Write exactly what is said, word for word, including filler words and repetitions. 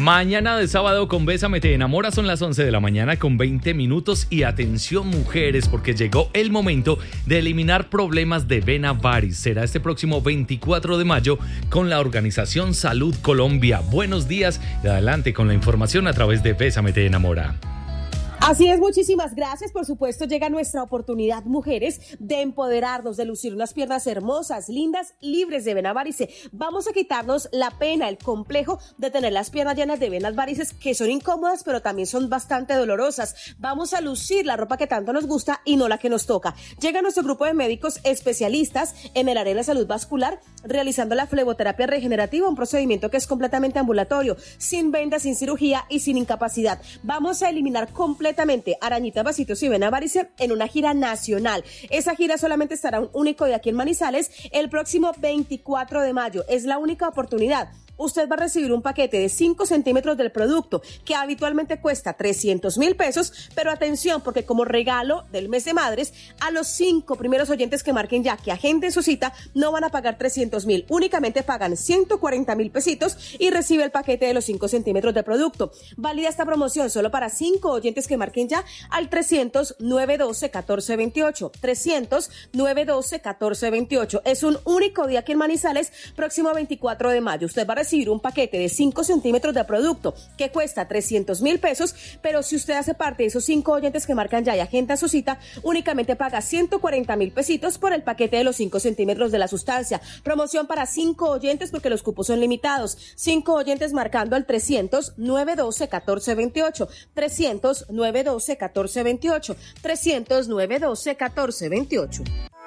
Mañana de sábado con Bésame Te Enamora son las once de la mañana con veinte minutos y atención mujeres porque llegó el momento de eliminar problemas de vena varis. Será este próximo veinticuatro de mayo con la organización Salud Colombia. Buenos días y adelante con la información a través de Bésame Te Enamora. Así es, muchísimas gracias. Por supuesto, llega nuestra oportunidad, mujeres, de empoderarnos, de lucir unas piernas hermosas, lindas, libres de vena varice. Vamos a quitarnos la pena, el complejo de tener las piernas llenas de venas varices, que son incómodas, pero también son bastante dolorosas. Vamos a lucir la ropa que tanto nos gusta y no la que nos toca. Llega nuestro grupo de médicos especialistas en el área de la salud vascular, realizando la fleboterapia regenerativa, un procedimiento que es completamente ambulatorio, sin vendas, sin cirugía y sin incapacidad. Vamos a eliminar completamente arañitas, vasitos y vena varice en una gira nacional. Esa gira solamente estará un único día aquí en Manizales el próximo veinticuatro de mayo. Es la única oportunidad. Usted va a recibir un paquete de cinco centímetros del producto que habitualmente cuesta trescientos mil pesos, pero atención porque como regalo del mes de madres, a los cinco primeros oyentes que marquen ya, que agenden su cita, no van a pagar trescientos mil, únicamente pagan ciento cuarenta mil pesitos y recibe el paquete de los cinco centímetros de producto. Válida esta promoción solo para cinco oyentes que marquen ya al trescientos, nueve doce, catorce veintiocho, trescientos, nueve doce, catorce veintiocho. Es un único día aquí en Manizales, próximo veinticuatro de mayo. Usted va a recibir un paquete de cinco centímetros de producto que cuesta trescientos mil pesos, pero si usted hace parte de esos cinco oyentes que marcan ya y agenda su cita, únicamente paga ciento cuarenta mil pesitos por el paquete de los cinco centímetros de la sustancia. Promoción para cinco oyentes porque los cupos son limitados. cinco oyentes marcando al trescientos, nueve doce, catorce veintiocho, trescientos, nueve doce, catorce veintiocho, trescientos, nueve doce, catorce veintiocho.